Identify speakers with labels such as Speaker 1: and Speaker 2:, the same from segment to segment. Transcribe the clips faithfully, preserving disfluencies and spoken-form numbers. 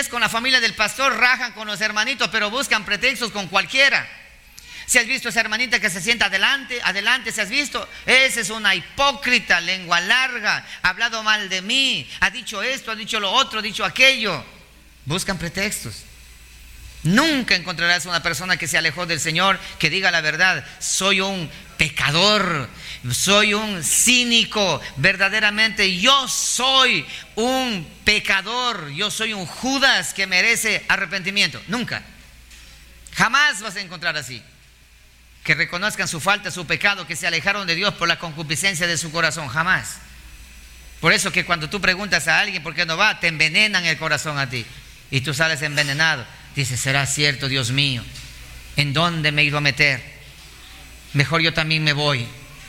Speaker 1: con la familia del pastor, rajan con los hermanitos, pero buscan pretextos con cualquiera. Si has visto a esa hermanita que se sienta adelante, adelante, si has visto, esa es una hipócrita, lengua larga, ha hablado mal de mí, ha dicho esto, ha dicho lo otro, ha dicho aquello. Buscan pretextos. Nunca encontrarás una persona que se alejó del Señor que diga la verdad. Soy un pecador, soy un cínico, verdaderamente yo soy un pecador, yo soy un Judas que merece arrepentimiento. Nunca, jamás vas a encontrar así. Que reconozcan su falta, su pecado, que se alejaron de Dios por la concupiscencia de su corazón, jamás. Por eso que cuando tú preguntas a alguien por qué no va, te envenenan el corazón a ti y tú sales envenenado. Dices, ¿será cierto, Dios mío? ¿En dónde me he ido a meter? Mejor yo también me voy.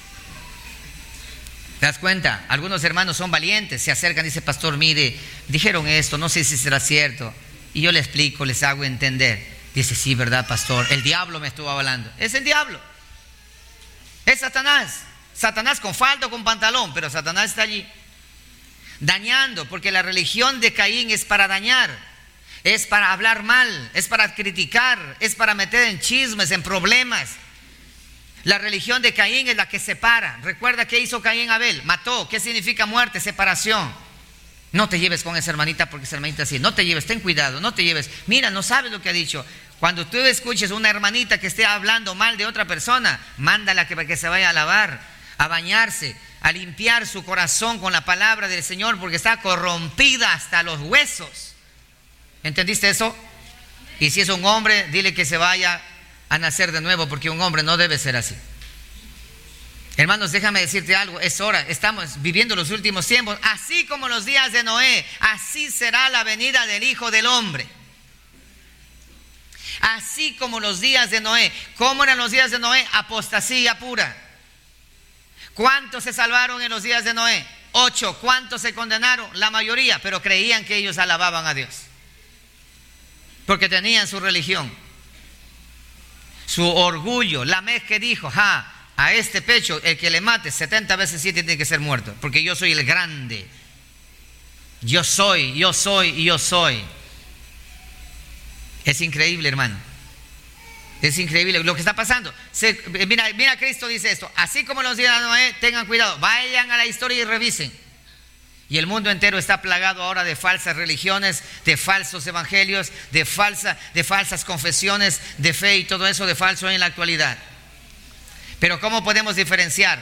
Speaker 1: ¿Te das cuenta? Algunos hermanos son valientes, se acercan y dicen, pastor, mire, dijeron esto, no sé si será cierto. Y yo les explico, les hago entender. Dice, sí, ¿verdad, pastor? El diablo me estuvo hablando. Es el diablo. Es Satanás. Satanás con falda o con pantalón, pero Satanás está allí. Dañando, porque la religión de Caín es para dañar. Es para hablar mal, es para criticar, es para meter en chismes, en problemas. La religión de Caín es la que separa. Recuerda qué hizo Caín a Abel, mató. ¿Qué significa muerte? Separación. No te lleves con esa hermanita porque esa hermanita así. No te lleves, ten cuidado, no te lleves. Mira, no sabes lo que ha dicho. Cuando tú escuches una hermanita que esté hablando mal de otra persona, mándala que, para que se vaya a lavar, a bañarse, a limpiar su corazón con la palabra del Señor, porque está corrompida hasta los huesos. ¿Entendiste eso? Y si es un hombre, dile que se vaya a nacer de nuevo, porque un hombre no debe ser así. Hermanos, déjame decirte algo, es hora, estamos viviendo los últimos tiempos, así como los días de Noé, así será la venida del Hijo del Hombre. Así como los días de Noé. ¿Cómo eran los días de Noé? Apostasía pura. ¿Cuántos se salvaron en los días de Noé? Ocho. ¿Cuántos se condenaron? La mayoría, pero creían que ellos alababan a Dios, porque tenían su religión, su orgullo. Lamec que dijo, ja, a este pecho el que le mate setenta veces siete tiene que ser muerto, porque yo soy el grande. Yo soy, yo soy y yo soy. Es increíble, hermano. Es increíble lo que está pasando. Se, mira, mira, Cristo dice esto. Así como los días de Noé, tengan cuidado. Vayan a la historia y revisen. Y el mundo entero está plagado ahora de falsas religiones, de falsos evangelios, de, falsa, de falsas confesiones de fe y todo eso de falso en la actualidad. Pero ¿cómo podemos diferenciar?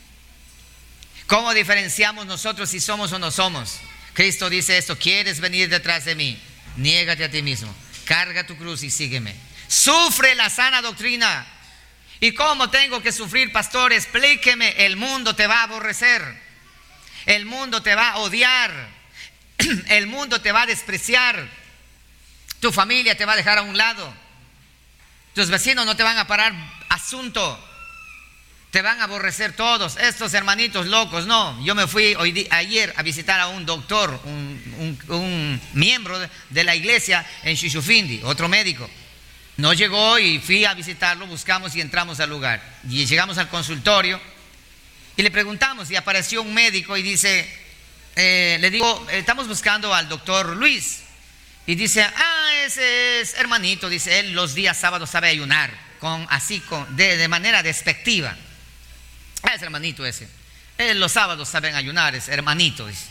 Speaker 1: ¿Cómo diferenciamos nosotros si somos o no somos? Cristo dice esto: ¿quieres venir detrás de mí? Niégate a ti mismo, carga tu cruz y sígueme. Sufre la sana doctrina. ¿Y cómo tengo que sufrir, pastor? Explíqueme. El mundo te va a aborrecer, el mundo te va a odiar, el mundo te va a despreciar, tu familia te va a dejar a un lado, tus vecinos no te van a parar asunto, te van a aborrecer todos, estos hermanitos locos. No, yo me fui hoy, ayer a visitar a un doctor, un, un, un miembro de la iglesia en Shushufindi, otro médico. No llegó y fui a visitarlo, buscamos y entramos al lugar. Y llegamos al consultorio y le preguntamos y apareció un médico y dice, eh, le digo, estamos buscando al doctor Luis. Y dice, ah, ese es hermanito, dice, él los días sábados sabe ayunar, con, así con, de, de manera despectiva. Ah, es hermanito ese. Él los sábados saben ayunar, es hermanito. Dice,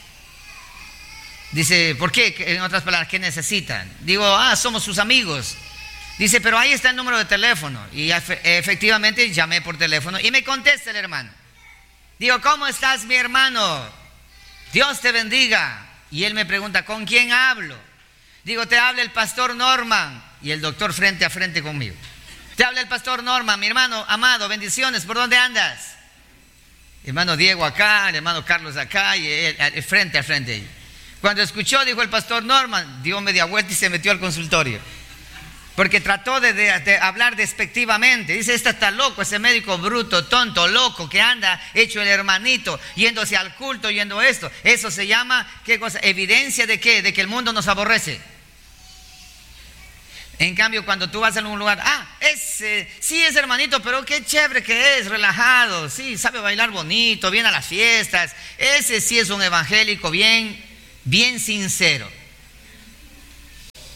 Speaker 1: dice, ¿por qué? En otras palabras, ¿qué necesitan? Digo, ah, somos sus amigos. Dice, pero ahí está el número de teléfono. Y efectivamente llamé por teléfono y me contesta el hermano. Digo, ¿cómo estás, mi hermano? Dios te bendiga. Y él me pregunta, ¿con quién hablo? Digo, te habla el pastor Norman. Y el doctor frente a frente conmigo. Te habla el pastor Norman, mi hermano amado, bendiciones, ¿por dónde andas? Hermano Diego acá, el hermano Carlos acá y él, él, frente a frente. Cuando escuchó, dijo el pastor Norman, dio media vuelta y se metió al consultorio. Porque trató de, de, de hablar despectivamente. Dice, este está loco, ese médico bruto, tonto, loco, que anda hecho el hermanito, yéndose al culto, yendo a esto. Eso se llama, ¿qué cosa? ¿Evidencia de qué? De que el mundo nos aborrece. En cambio, cuando tú vas a un lugar, ah, ese, sí es hermanito, pero qué chévere que es, relajado, sí, sabe bailar bonito, viene a las fiestas. Ese sí es un evangélico bien, bien sincero.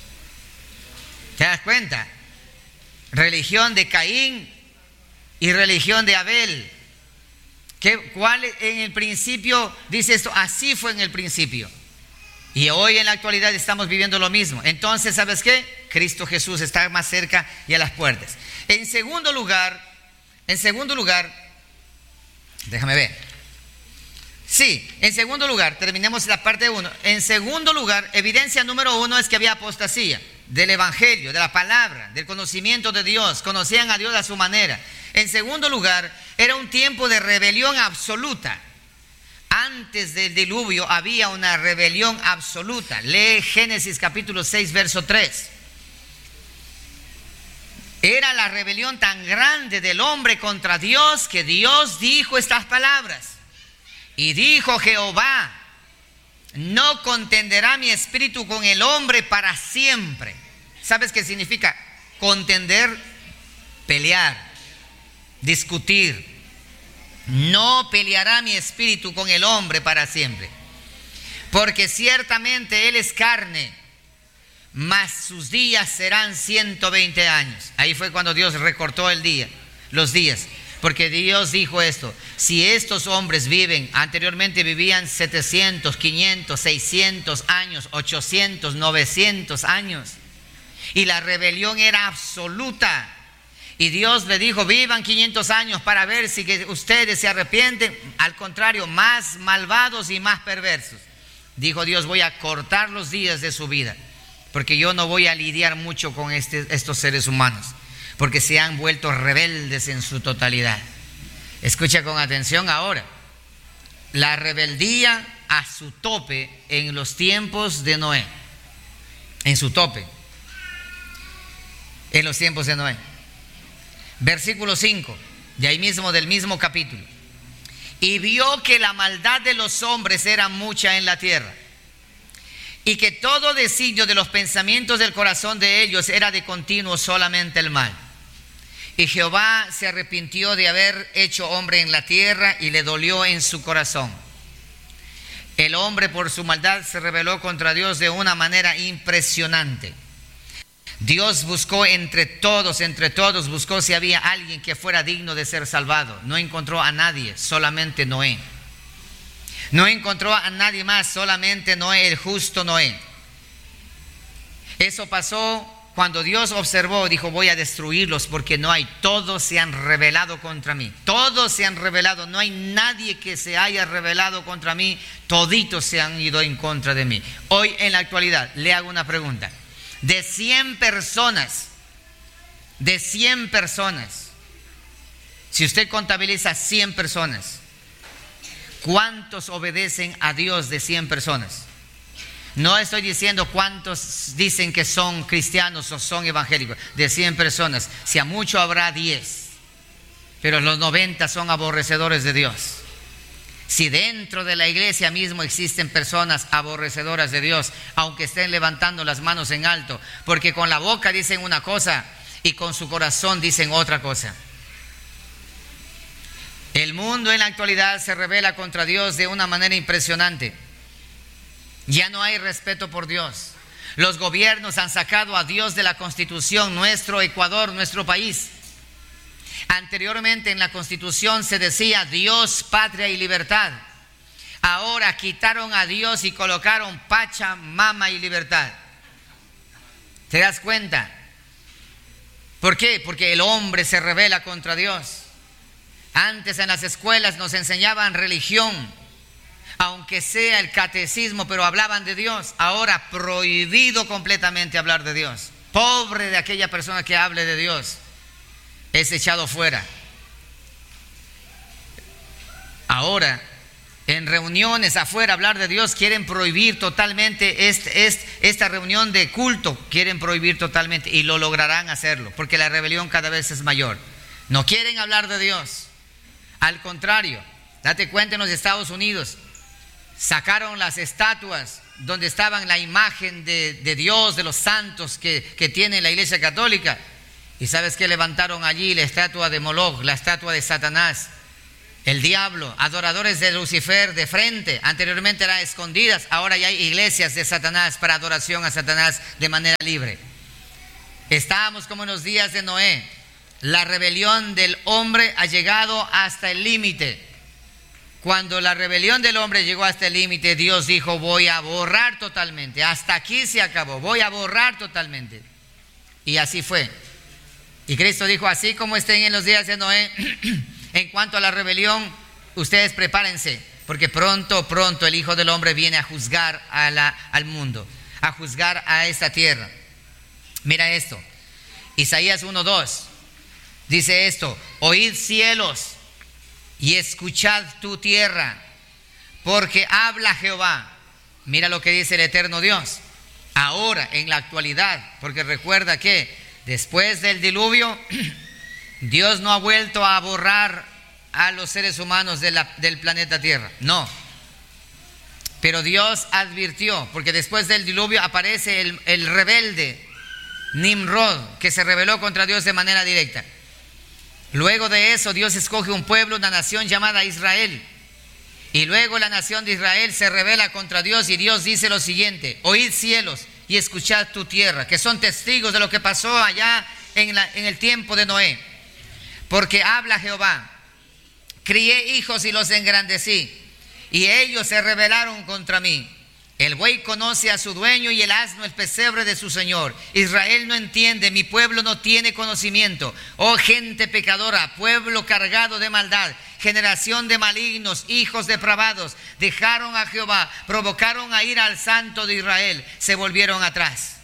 Speaker 1: cuenta? Religión de Caín y religión de Abel. ¿Qué, cuál en el principio dice esto? Así fue en el principio. Y hoy en la actualidad estamos viviendo lo mismo. Entonces, ¿sabes qué? Cristo Jesús está más cerca y a las puertas. En segundo lugar, en segundo lugar, déjame ver. Sí, en segundo lugar, terminemos la parte uno. En segundo lugar, evidencia número uno es que había apostasía del evangelio, de la palabra, del conocimiento de Dios. Conocían a Dios a su manera. En segundo lugar, era un tiempo de rebelión absoluta. Antes del diluvio había una rebelión absoluta. Lee Génesis capítulo seis, verso tres. Era la rebelión tan grande del hombre contra Dios que Dios dijo estas palabras. Y dijo Jehová: no contenderá mi espíritu con el hombre para siempre. ¿Sabes qué significa contender? Pelear, discutir. No peleará mi espíritu con el hombre para siempre, porque ciertamente él es carne, mas sus días serán ciento veinte años. Ahí fue cuando Dios recortó el día, los días, porque Dios dijo esto: si estos hombres viven, anteriormente vivían setecientos, quinientos, seiscientos años, ochocientos, novecientos años, y la rebelión era absoluta. Y Dios le dijo: vivan quinientos años para ver si que ustedes se arrepienten. Al contrario, más malvados y más perversos. Dijo Dios: voy a cortar los días de su vida, porque yo no voy a lidiar mucho con este, estos seres humanos, porque se han vuelto rebeldes en su totalidad. Escucha con atención ahora. La rebeldía a su tope en los tiempos de Noé. En su tope. En los tiempos de Noé. Versículo cinco, de ahí mismo del mismo capítulo. Y vio que la maldad de los hombres era mucha en la tierra, y que todo designio de los pensamientos del corazón de ellos era de continuo solamente el mal. Y Jehová se arrepintió de haber hecho hombre en la tierra, y le dolió en su corazón. El hombre por su maldad se rebeló contra Dios de una manera impresionante. Dios buscó entre todos, entre todos buscó si había alguien que fuera digno de ser salvado. No encontró a nadie, solamente Noé. No encontró a nadie más, solamente Noé, el justo Noé. Eso pasó cuando Dios observó, dijo: voy a destruirlos porque no hay, todos se han rebelado contra mí. Todos se han rebelado, no hay nadie que se haya rebelado contra mí, toditos se han ido en contra de mí. Hoy en la actualidad le hago una pregunta. De cien personas, de cien personas, si usted contabiliza cien personas, ¿cuántos obedecen a Dios de cien personas? No estoy diciendo cuántos dicen que son cristianos o son evangélicos. De cien personas, si a mucho habrá diez, pero los noventa son aborrecedores de Dios. Si dentro de la iglesia mismo existen personas aborrecedoras de Dios, aunque estén levantando las manos en alto, porque con la boca dicen una cosa y con su corazón dicen otra cosa. El mundo en la actualidad se rebela contra Dios de una manera impresionante. Ya no hay respeto por Dios. Los gobiernos han sacado a Dios de la Constitución, nuestro Ecuador, nuestro país. Anteriormente en la Constitución se decía Dios, patria y libertad. Ahora quitaron a Dios y colocaron pacha, mama y libertad. ¿Te das cuenta? ¿Por qué? Porque el hombre se rebela contra Dios. Antes en las escuelas nos enseñaban religión, aunque sea el catecismo, pero hablaban de Dios. Ahora prohibido completamente hablar de Dios. Pobre de aquella persona que hable de Dios. Es echado fuera. Ahora, en reuniones afuera, hablar de Dios, quieren prohibir totalmente este, este, esta reunión de culto, quieren prohibir totalmente, y lo lograrán hacerlo, porque la rebelión cada vez es mayor. No quieren hablar de Dios. Al contrario, date cuenta, en los Estados Unidos sacaron las estatuas donde estaban la imagen de, de Dios, de los santos que, que tiene la Iglesia Católica. ¿Y sabes qué? Levantaron allí la estatua de Moloch, la estatua de Satanás, el diablo, adoradores de Lucifer de frente. Anteriormente eran escondidas, ahora ya hay iglesias de Satanás para adoración a Satanás de manera libre. Estábamos como en los días de Noé. La rebelión del hombre ha llegado hasta el límite. Cuando la rebelión del hombre llegó hasta el límite, Dios dijo: voy a borrar totalmente. Hasta aquí se acabó, voy a borrar totalmente. Y así fue. Y Cristo dijo: así como estén en los días de Noé, en cuanto a la rebelión, ustedes prepárense, porque pronto, pronto el Hijo del Hombre viene a juzgar a la, al mundo, a juzgar a esta tierra. Mira esto, Isaías uno dos, dice esto: oíd cielos y escuchad tu tierra, porque habla Jehová. Mira lo que dice el eterno Dios, ahora, en la actualidad, porque recuerda que después del diluvio, Dios no ha vuelto a borrar a los seres humanos de la, del planeta Tierra, no. Pero Dios advirtió, porque después del diluvio aparece el, el rebelde Nimrod, que se rebeló contra Dios de manera directa. Luego de eso, Dios escoge un pueblo, una nación llamada Israel. Y luego la nación de Israel se rebela contra Dios y Dios dice lo siguiente: oíd cielos y escuchad tu tierra, que son testigos de lo que pasó allá en, la, en el tiempo de Noé. Porque habla Jehová: crié hijos y los engrandecí, y ellos se rebelaron contra mí. El buey conoce a su dueño y el asno el pesebre de su señor. Israel no entiende, mi pueblo no tiene conocimiento. Oh gente pecadora, pueblo cargado de maldad, generación de malignos, hijos depravados, dejaron a Jehová, provocaron a ir al Santo de Israel, se volvieron atrás.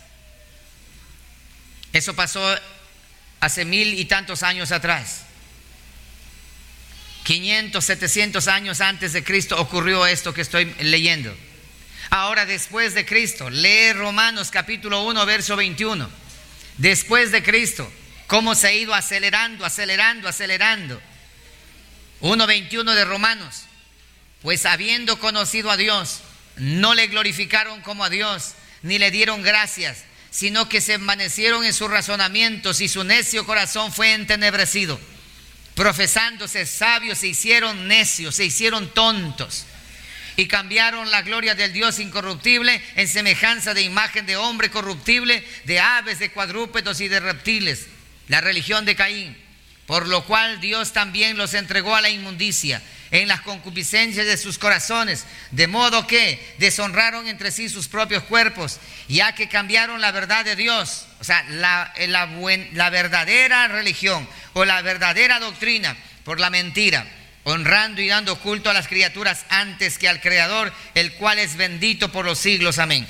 Speaker 1: Eso pasó hace mil y tantos años atrás. quinientos, setecientos años antes de Cristo ocurrió esto que estoy leyendo. Ahora, después de Cristo, lee Romanos capítulo uno, verso veintiuno. Después de Cristo, cómo se ha ido acelerando, acelerando, acelerando. uno veintiuno de Romanos. Pues habiendo conocido a Dios, no le glorificaron como a Dios, ni le dieron gracias, sino que se envanecieron en sus razonamientos y su necio corazón fue entenebrecido. Profesándose sabios, se hicieron necios, se hicieron tontos. Y cambiaron la gloria del Dios incorruptible en semejanza de imagen de hombre corruptible, de aves, de cuadrúpedos y de reptiles. La religión de Caín, por lo cual Dios también los entregó a la inmundicia en las concupiscencias de sus corazones, de modo que deshonraron entre sí sus propios cuerpos, ya que cambiaron la verdad de Dios, o sea, la, la, buen, la verdadera religión o la verdadera doctrina por la mentira, honrando y dando culto a las criaturas antes que al Creador, el cual es bendito por los siglos. Amén.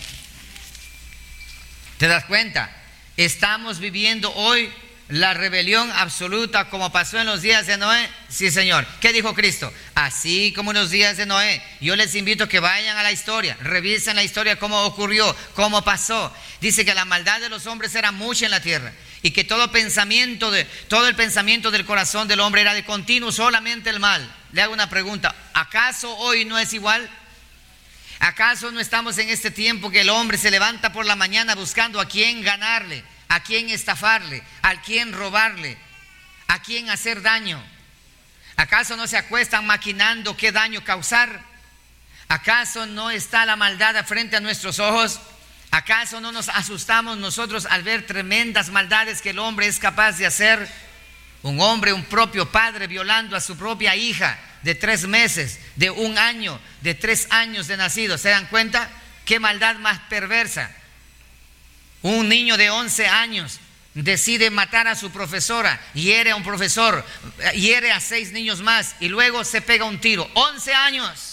Speaker 1: ¿Te das cuenta? Estamos viviendo hoy la rebelión absoluta como pasó en los días de Noé. Sí, Señor. ¿Qué dijo Cristo? Así como en los días de Noé. Yo les invito a que vayan a la historia, revisen la historia, cómo ocurrió, cómo pasó. Dice que la maldad de los hombres era mucha en la tierra y que todo pensamiento de, todo el pensamiento del corazón del hombre era de continuo solamente el mal. Le hago una pregunta: ¿acaso hoy no es igual? ¿Acaso no estamos en este tiempo que el hombre se levanta por la mañana buscando a quién ganarle, a quién estafarle, a quién robarle, a quién hacer daño? ¿Acaso no se acuestan maquinando qué daño causar? ¿Acaso no está la maldad frente a nuestros ojos? ¿Acaso no nos asustamos nosotros al ver tremendas maldades que el hombre es capaz de hacer? Un hombre, un propio padre violando a su propia hija de tres meses, de un año, de tres años de nacido. ¿Se dan cuenta? ¿Qué maldad más perversa? Un niño de once años decide matar a su profesora, hiere a un profesor, hiere a seis niños más y luego se pega un tiro. once años.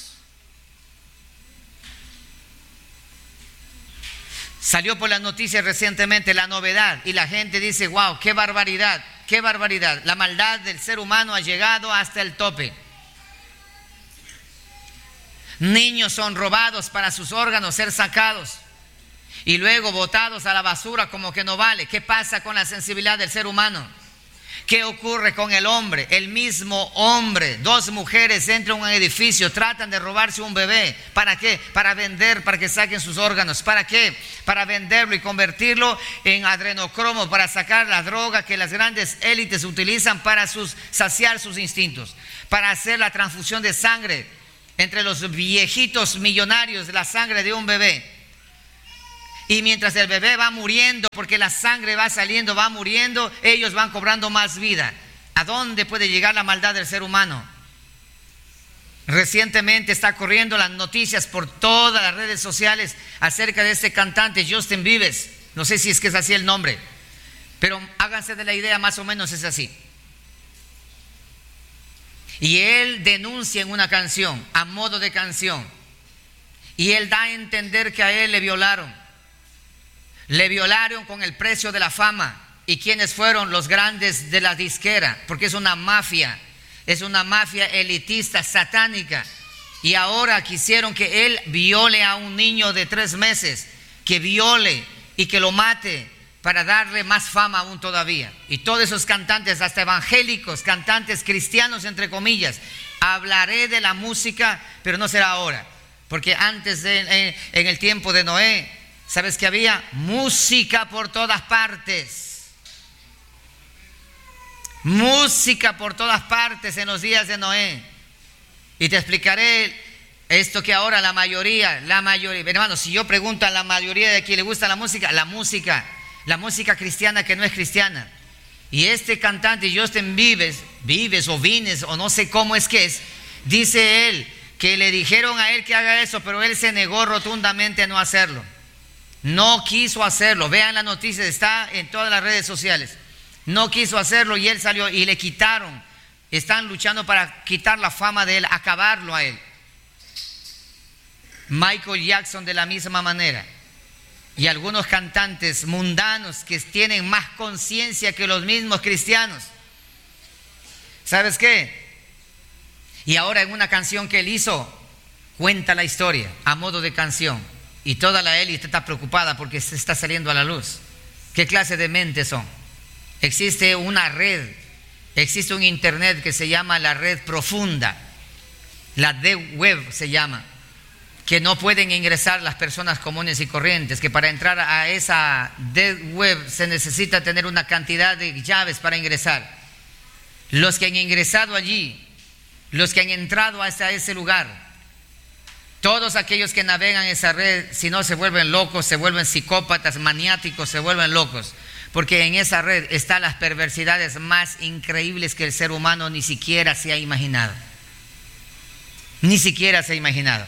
Speaker 1: Salió por las noticias recientemente la novedad y la gente dice: wow, qué barbaridad, qué barbaridad. La maldad del ser humano ha llegado hasta el tope. Niños son robados para sus órganos ser sacados y luego botados a la basura como que no vale. ¿Qué pasa con la sensibilidad del ser humano? ¿Qué ocurre con el hombre? El mismo hombre, dos mujeres entran a un edificio, tratan de robarse un bebé. ¿Para qué? Para vender, para que saquen sus órganos. ¿Para qué? Para venderlo y convertirlo en adrenocromo, para sacar la droga que las grandes élites utilizan para sus, saciar sus instintos, para hacer la transfusión de sangre entre los viejitos millonarios de la sangre de un bebé. Y mientras el bebé va muriendo, porque la sangre va saliendo, va muriendo, ellos van cobrando más vida. ¿A dónde puede llegar la maldad del ser humano? Recientemente está corriendo las noticias por todas las redes sociales acerca de este cantante Justin Bieber. No sé si es que es así el nombre, pero háganse de la idea, más o menos es así. Y él denuncia en una canción, a modo de canción, y él da a entender que a él le violaron. Le violaron con el precio de la fama. ¿Y quiénes fueron? Los grandes de la disquera, porque es una mafia, es una mafia elitista, satánica. Y ahora quisieron que él viole a un niño de tres meses, que viole y que lo mate para darle más fama aún todavía. Y todos esos cantantes, hasta evangélicos, cantantes cristianos entre comillas, hablaré de la música, pero no será ahora, porque antes de, en, en el tiempo de Noé, ¿sabes qué había? Música por todas partes. Música por todas partes en los días de Noé. Y te explicaré esto que ahora la mayoría, la mayoría, hermano, si yo pregunto a la mayoría de aquí le gusta la música, la música, la música cristiana que no es cristiana. Y este cantante Justin Bieber, Vives o Vines o no sé cómo es que es, dice él que le dijeron a él que haga eso, pero él se negó rotundamente a no hacerlo. No quiso hacerlo. Vean la noticia, está en todas las redes sociales. No quiso hacerlo y él salió y le quitaron. Están luchando para quitar la fama de él, acabarlo a él. Michael Jackson de la misma manera. Y algunos cantantes mundanos que tienen más conciencia que los mismos cristianos. ¿Sabes qué? Y ahora en una canción que él hizo, cuenta la historia a modo de canción. Y toda la élite está preocupada porque se está saliendo a la luz. ¿Qué clase de mentes son? Existe una red, existe un internet que se llama la red profunda, la deep web se llama, que no pueden ingresar las personas comunes y corrientes, que para entrar a esa deep web se necesita tener una cantidad de llaves para ingresar. Los que han ingresado allí, los que han entrado hasta ese lugar, todos aquellos que navegan esa red, si no se vuelven locos, se vuelven psicópatas, maniáticos, se vuelven locos. Porque en esa red están las perversidades más increíbles que el ser humano ni siquiera se ha imaginado. Ni siquiera se ha imaginado.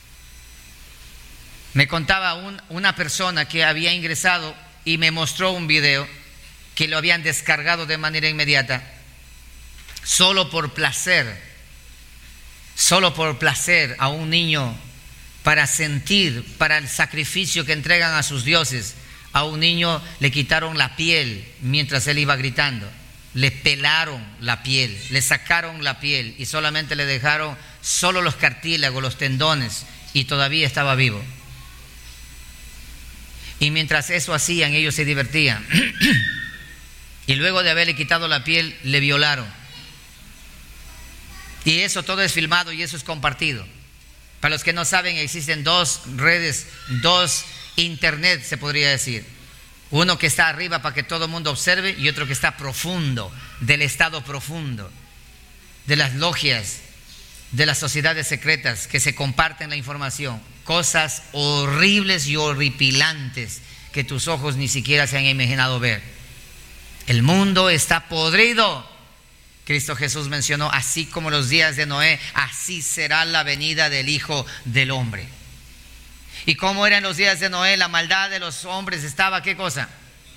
Speaker 1: Me contaba un, una persona que había ingresado y me mostró un video que lo habían descargado de manera inmediata, solo por placer, solo por placer a un niño, para sentir, para el sacrificio que entregan a sus dioses. A un niño le quitaron la piel mientras él iba gritando, le pelaron la piel, le sacaron la piel y solamente le dejaron solo los cartílagos, los tendones, y todavía estaba vivo. Y mientras eso hacían, ellos se divertían. Y luego de haberle quitado la piel, le violaron. Y eso todo es filmado y eso es compartido. Para los que no saben, existen dos redes, dos internet se podría decir. Uno que está arriba para que todo el mundo observe y otro que está profundo, del estado profundo, de las logias, de las sociedades secretas que se comparten la información. Cosas horribles y horripilantes que tus ojos ni siquiera se han imaginado ver. El mundo está podrido. Cristo Jesús mencionó, así como los días de Noé, así será la venida del Hijo del Hombre. ¿Y cómo eran los días de Noé? La maldad de los hombres estaba, ¿qué cosa?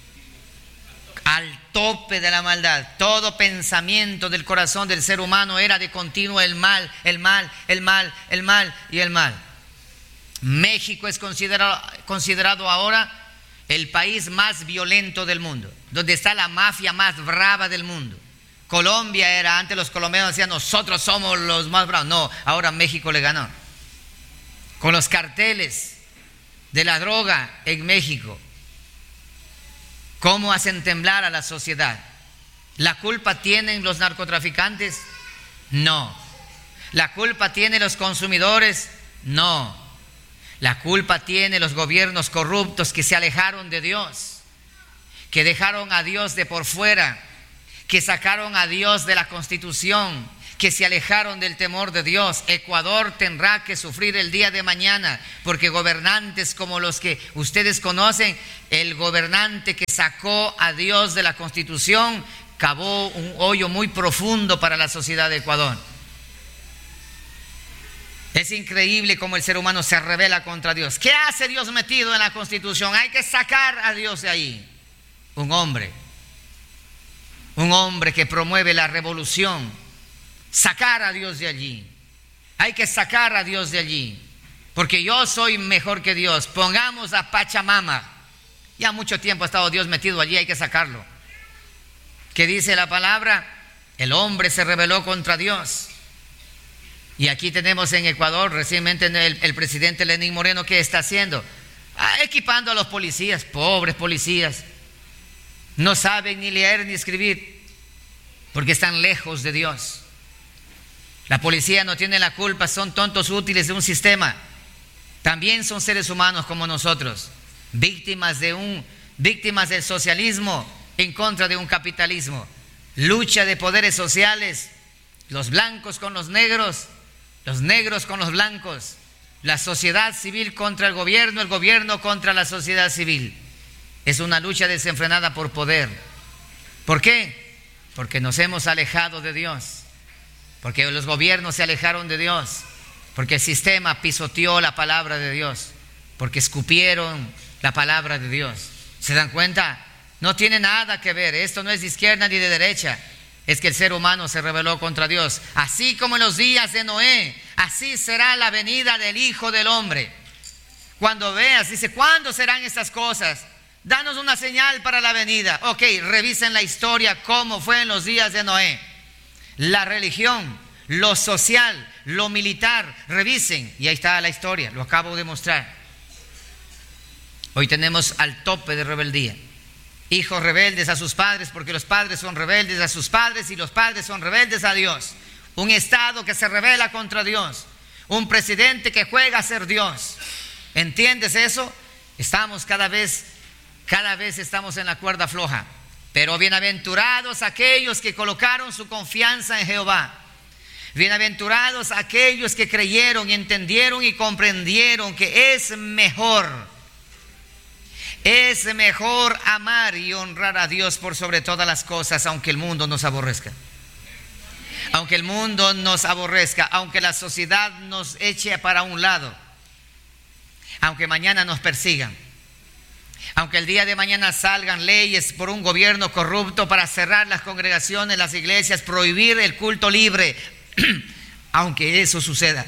Speaker 1: Al tope de la maldad. Todo pensamiento del corazón del ser humano era de continuo el mal, el mal, el mal, el mal y el mal. México es considerado, considerado ahora el país más violento del mundo, donde está la mafia más brava del mundo. Colombia era, antes los colombianos decían, nosotros somos los más bravos. No, ahora México le ganó. Con los carteles de la droga en México, ¿cómo hacen temblar a la sociedad? ¿La culpa tienen los narcotraficantes? No. ¿La culpa tienen los consumidores? No. La culpa tiene los gobiernos corruptos que se alejaron de Dios, que dejaron a Dios de por fuera, que sacaron a Dios de la Constitución, que se alejaron del temor de Dios. Ecuador tendrá que sufrir el día de mañana, porque gobernantes como los que ustedes conocen, el gobernante que sacó a Dios de la Constitución, cavó un hoyo muy profundo para la sociedad de Ecuador. Es increíble cómo el ser humano se rebela contra Dios. ¿Qué hace Dios metido en la Constitución? Hay que sacar a Dios de ahí. Un hombre, un hombre que promueve la revolución, sacar a Dios de allí. Hay que sacar a Dios de allí, porque yo soy mejor que Dios. Pongamos a Pachamama. Ya mucho tiempo ha estado Dios metido allí, hay que sacarlo. ¿Qué dice la palabra? El hombre se rebeló contra Dios. Y aquí tenemos en Ecuador, recientemente el, el presidente Lenín Moreno, ¿qué está haciendo? Ah, equipando a los policías, pobres policías. No saben ni leer ni escribir, porque están lejos de Dios. La policía no tiene la culpa, son tontos útiles de un sistema. También son seres humanos como nosotros, víctimas de un, víctimas del socialismo en contra de un capitalismo. Lucha de poderes sociales, los blancos con los negros, los negros con los blancos, la sociedad civil contra el gobierno, el gobierno contra la sociedad civil. Es una lucha desenfrenada por poder. ¿Por qué? Porque nos hemos alejado de Dios, porque los gobiernos se alejaron de Dios, porque el sistema pisoteó la palabra de Dios, porque escupieron la palabra de Dios. ¿Se dan cuenta? No tiene nada que ver, esto no es de izquierda ni de derecha. Es que el ser humano se rebeló contra Dios. Así como en los días de Noé, así será la venida del Hijo del Hombre. Cuando veas, dice, ¿cuándo serán estas cosas? Danos una señal para la venida. Ok, revisen la historia, cómo fue en los días de Noé. La religión, lo social, lo militar, revisen. Y ahí está la historia, lo acabo de mostrar. Hoy tenemos al tope de rebeldía. Hijos rebeldes a sus padres, porque los padres son rebeldes a sus padres y los padres son rebeldes a Dios. Un Estado que se rebela contra Dios. Un presidente que juega a ser Dios. ¿Entiendes eso? Estamos cada vez, cada vez estamos en la cuerda floja. Pero bienaventurados aquellos que colocaron su confianza en Jehová. Bienaventurados aquellos que creyeron y entendieron y comprendieron que es mejor. Es mejor amar y honrar a Dios por sobre todas las cosas, aunque el mundo nos aborrezca. Aunque el mundo nos aborrezca, aunque la sociedad nos eche para un lado, aunque mañana nos persigan, aunque el día de mañana salgan leyes por un gobierno corrupto para cerrar las congregaciones, las iglesias, prohibir el culto libre, aunque eso suceda,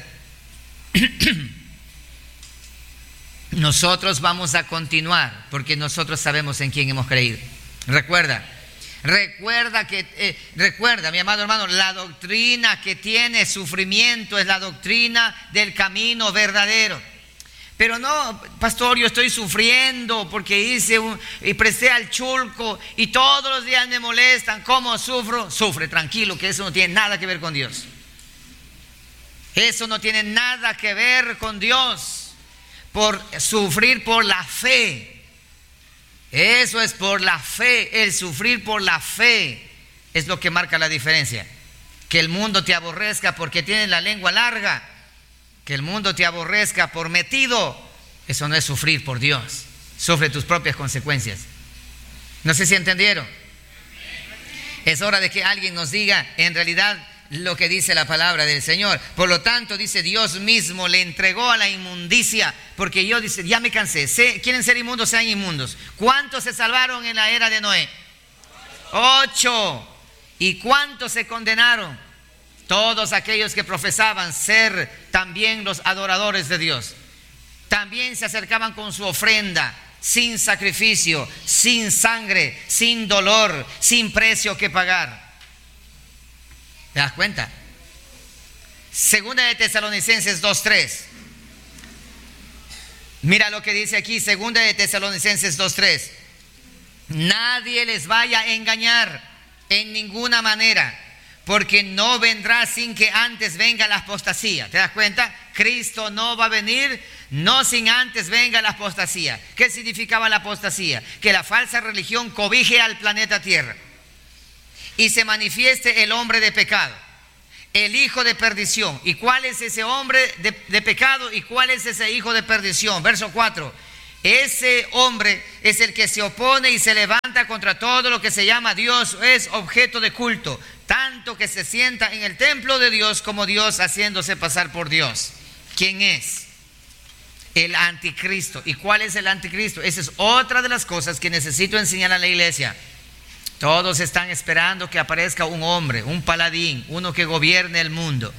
Speaker 1: nosotros vamos a continuar, porque nosotros sabemos en quién hemos creído. Recuerda, recuerda que, eh, recuerda, mi amado hermano, la doctrina que tiene sufrimiento es la doctrina del camino verdadero. Pero no, pastor, yo estoy sufriendo porque hice un, y presté al chulco y todos los días me molestan. ¿Cómo sufro? Sufre, tranquilo, que eso no tiene nada que ver con Dios. Eso no tiene nada que ver con Dios. Por sufrir por la fe. Eso es por la fe. El sufrir por la fe es lo que marca la diferencia. Que el mundo te aborrezca porque tienes la lengua larga, que el mundo te aborrezca por metido, eso no es sufrir por Dios. Sufre tus propias consecuencias. No sé si entendieron. Es hora de que alguien nos diga en realidad lo que dice la palabra del Señor. Por lo tanto, dice, Dios mismo le entregó a la inmundicia, porque yo, dice, ya me cansé. ¿Se, ¿Quieren ser inmundos? Sean inmundos. ¿Cuántos se salvaron en la era de Noé? Ocho. ¿Y cuántos se condenaron? Todos aquellos que profesaban ser también los adoradores de Dios. También se acercaban con su ofrenda, sin sacrificio, sin sangre, sin dolor, sin precio que pagar. ¿Te das cuenta? Segunda de Tesalonicenses dos tres. Mira lo que dice aquí, Segunda de Tesalonicenses dos tres. Nadie les vaya a engañar en ninguna manera, porque no vendrá sin que antes venga la apostasía. ¿Te das cuenta? Cristo no va a venir no sin antes venga la apostasía. ¿Qué significaba la apostasía? Que la falsa religión cobije al planeta Tierra y se manifieste el hombre de pecado. el hijo de perdición. ¿Y cuál es ese hombre de, de pecado? ¿Y cuál es ese hijo de perdición? Verso cuatro. Ese hombre es el que se opone y se levanta contra todo lo que se llama Dios, es objeto de culto, tanto que se sienta en el templo de Dios como Dios, haciéndose pasar por Dios. ¿Quién es? El anticristo. ¿Y cuál es el anticristo? Esa es otra de las cosas que necesito enseñar a la iglesia. Todos están esperando que aparezca un hombre, un paladín, uno que gobierne el mundo.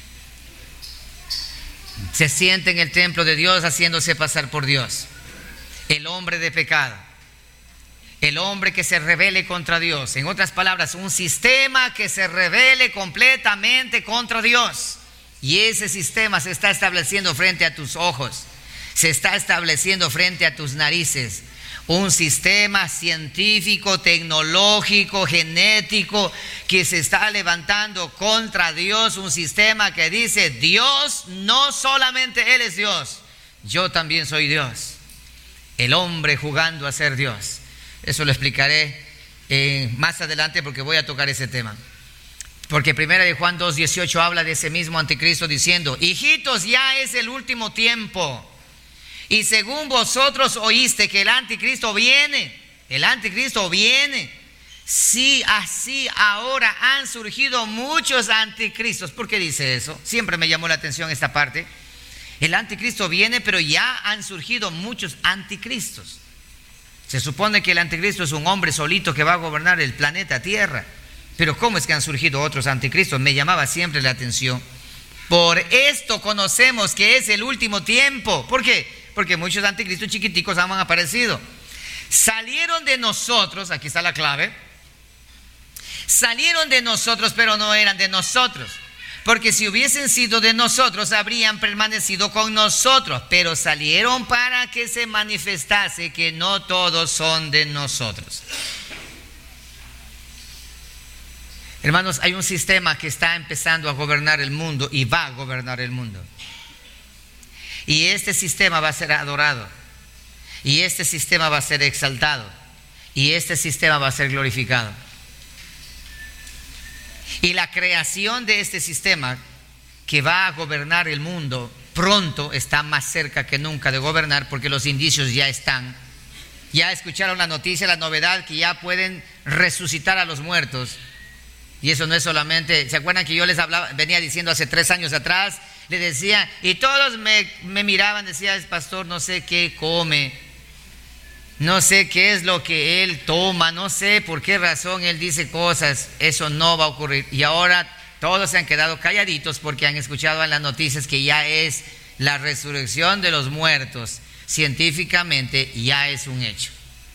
Speaker 1: Se sienta en el templo de Dios haciéndose pasar por Dios. El hombre de pecado, el hombre que se rebele contra Dios. En otras palabras, un sistema que se rebele completamente contra Dios. Y ese sistema se está estableciendo frente a tus ojos, se está estableciendo frente a tus narices. Un sistema científico, tecnológico, genético que se está levantando contra Dios. Un sistema que dice: Dios, no solamente Él es Dios, yo también soy Dios. El hombre jugando a ser Dios. Eso lo explicaré eh, más adelante, porque voy a tocar ese tema. Porque primera de Juan dos dieciocho habla de ese mismo anticristo diciendo: hijitos, ya es el último tiempo. Y según vosotros oíste que el anticristo viene, el anticristo viene. Sí, así ahora han surgido muchos anticristos. ¿Por qué dice eso? Siempre me llamó la atención esta parte. El anticristo viene, pero ya han surgido muchos anticristos. Se supone que el anticristo es un hombre solito que va a gobernar el planeta Tierra. Pero ¿cómo es que han surgido otros anticristos? Me llamaba siempre la atención. Por esto conocemos que es el último tiempo. ¿Por qué? Porque muchos anticristos chiquiticos han aparecido. Salieron de nosotros, aquí está la clave. Salieron de nosotros, pero no eran de nosotros. Porque si hubiesen sido de nosotros, habrían permanecido con nosotros. Pero salieron para que se manifestase que no todos son de nosotros. Hermanos, hay un sistema que está empezando a gobernar el mundo y va a gobernar el mundo. Y este sistema va a ser adorado. Y este sistema va a ser exaltado. Y este sistema va a ser glorificado. Y la creación de este sistema que va a gobernar el mundo pronto está más cerca que nunca de gobernar, porque los indicios ya están. Ya escucharon la noticia, la novedad, que ya pueden resucitar a los muertos. Y eso no es solamente, ¿se acuerdan que yo les hablaba, venía diciendo hace tres años atrás? Le decía, y todos me, me miraban, decía: es pastor, no sé qué come, no sé qué es lo que él toma, no sé por qué razón él dice cosas. Eso no va a ocurrir. Y ahora todos se han quedado calladitos porque han escuchado en las noticias que ya es la resurrección de los muertos. Científicamente ya es un hecho.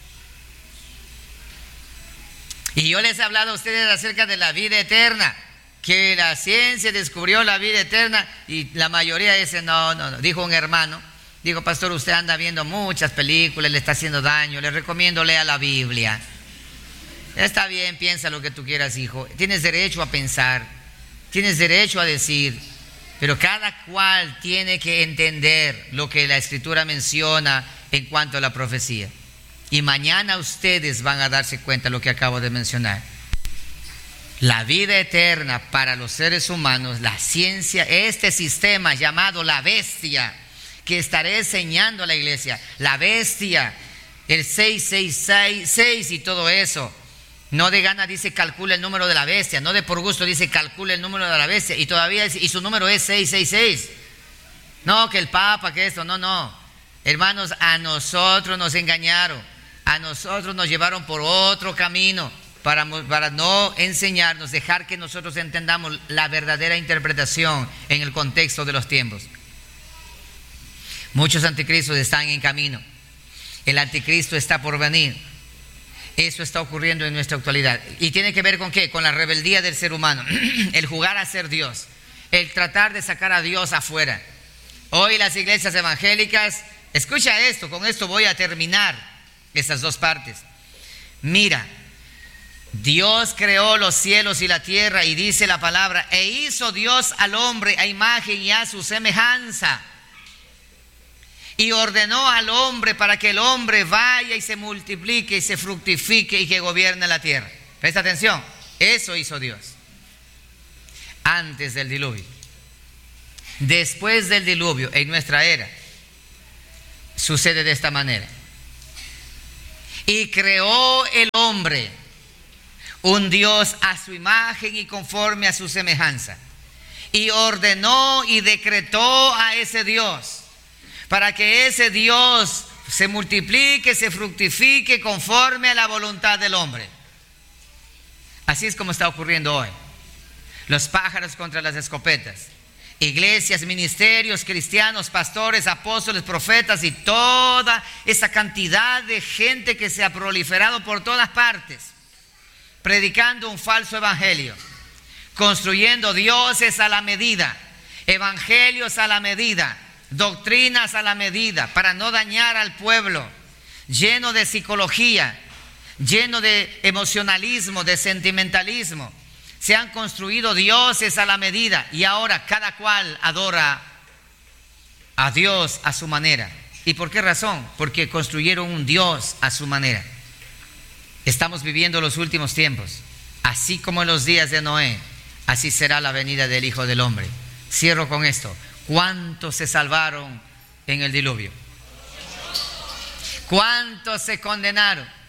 Speaker 1: Y yo les he hablado a ustedes acerca de la vida eterna, que la ciencia descubrió la vida eterna, y la mayoría dice: no, no, no. Dijo un hermano, dijo: pastor, usted anda viendo muchas películas, le está haciendo daño, le recomiendo lea la Biblia. Está bien, piensa lo que tú quieras, hijo, tienes derecho a pensar, tienes derecho a decir, pero cada cual tiene que entender lo que la Escritura menciona en cuanto a la profecía. Y mañana ustedes van a darse cuenta de lo que acabo de mencionar. La vida eterna para los seres humanos, la ciencia, este sistema llamado la bestia, que estaré enseñando a la iglesia, la bestia, el seis seis seis y todo eso. No de gana dice calcula el número de la bestia, no de por gusto dice calcula el número de la bestia, y todavía y su número es seis seis seis. No, que el Papa, que esto, no, no. Hermanos, a nosotros nos engañaron. A nosotros nos llevaron por otro camino para, para no enseñarnos, dejar que nosotros entendamos la verdadera interpretación en el contexto de los tiempos. Muchos anticristos están en camino. El anticristo está por venir. Eso está ocurriendo en nuestra actualidad. ¿Y tiene que ver con qué? Con la rebeldía del ser humano. El jugar a ser Dios. El tratar de sacar a Dios afuera. Hoy las iglesias evangélicas, escucha esto, con esto voy a terminar esas dos partes. Mira, Dios creó los cielos y la tierra, y dice la palabra: e hizo Dios al hombre a imagen y a su semejanza, y ordenó al hombre para que el hombre vaya y se multiplique y se fructifique y que gobierne la tierra. Presta atención, eso hizo Dios. antes del diluvio. Después del diluvio, en nuestra era, sucede de esta manera. Y creó el hombre un Dios a su imagen y conforme a su semejanza. Y ordenó y decretó a ese Dios para que ese Dios se multiplique, se fructifique conforme a la voluntad del hombre. Así es como está ocurriendo hoy. Los pájaros contra las escopetas. Iglesias, ministerios, cristianos, pastores, apóstoles, profetas y toda esa cantidad de gente que se ha proliferado por todas partes, predicando un falso evangelio, construyendo dioses a la medida, evangelios a la medida, doctrinas a la medida, para no dañar al pueblo, lleno de psicología, lleno de emocionalismo, de sentimentalismo. Se han construido dioses a la medida y ahora cada cual adora a Dios a su manera. ¿Y por qué razón? Porque construyeron un Dios a su manera. Estamos viviendo los últimos tiempos. Así como en los días de Noé, así será la venida del Hijo del Hombre. Cierro con esto. ¿Cuántos se salvaron en el diluvio? ¿Cuántos se condenaron?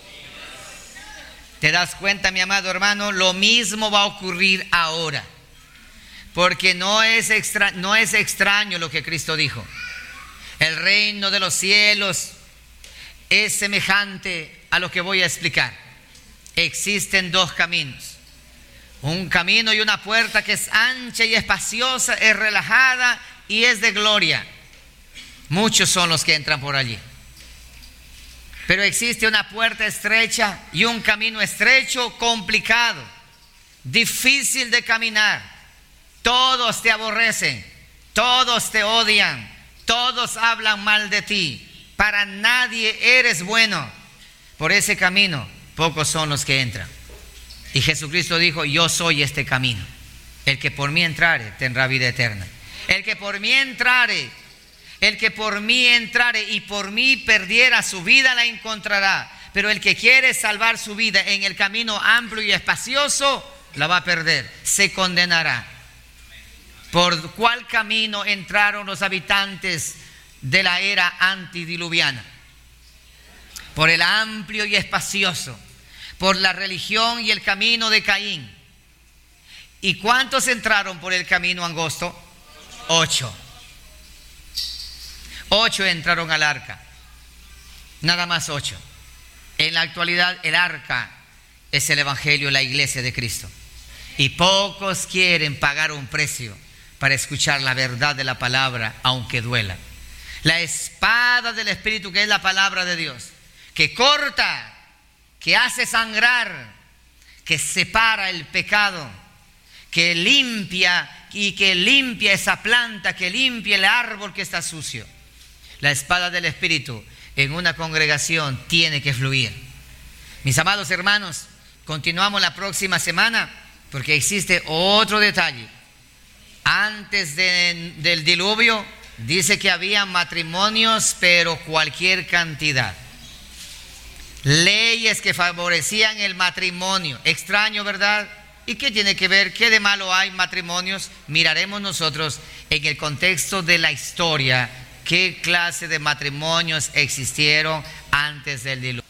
Speaker 1: ¿Te das cuenta, mi amado hermano? Lo mismo va a ocurrir ahora. Porque no es, extra, no es extraño lo que Cristo dijo. El reino de los cielos es semejante a lo que voy a explicar. Existen dos caminos. Un camino y una puerta que es ancha y espaciosa, es relajada y es de gloria. Muchos son los que entran por allí. Pero existe una puerta estrecha y un camino estrecho, complicado, difícil de caminar. Todos te aborrecen, todos te odian, todos hablan mal de ti. Para nadie eres bueno. Por ese camino, pocos son los que entran. Y Jesucristo dijo: yo soy este camino. El que por mí entrare tendrá vida eterna. El que por mí entrare El que por mí entrare y por mí perdiera su vida la encontrará. Pero el que quiere salvar su vida en el camino amplio y espacioso la va a perder, se condenará. ¿Por cuál camino entraron los habitantes de la era antidiluviana? Por el amplio y espacioso, por la religión y el camino de Caín. ¿Y cuántos entraron por el camino angosto? Ocho. Ocho entraron al arca, nada más ocho. En la actualidad el arca es el evangelio, la iglesia de Cristo. Y pocos quieren pagar un precio para escuchar la verdad de la palabra, aunque duela. La espada del Espíritu, que es la palabra de Dios, que corta, que hace sangrar, que separa el pecado, que limpia y que limpia esa planta, que limpia el árbol que está sucio. La espada del Espíritu en una congregación tiene que fluir. Mis amados hermanos, continuamos la próxima semana porque existe otro detalle. Antes de, del diluvio dice que había matrimonios, pero cualquier cantidad. Leyes que favorecían el matrimonio. Extraño, ¿verdad? ¿Y qué tiene que ver? ¿Qué de malo hay matrimonios? Miraremos nosotros en el contexto de la historia qué clase de matrimonios existieron antes del diluvio.